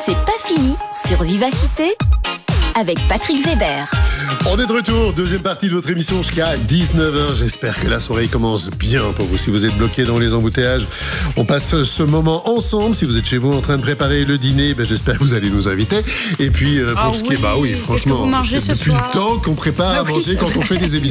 C'est pas fini sur Vivacité avec Patrick Weber. On est de retour, deuxième partie de votre émission jusqu'à 19h. J'espère que la soirée commence bien pour vous. Si vous êtes bloqué dans les embouteillages, on passe ce moment ensemble. Si vous êtes chez vous en train de préparer le dîner, j'espère que vous allez nous inviter. Et puis pour ce qui est, franchement, mangez ce depuis soir le temps qu'on prépare à manger quand on fait des émissions.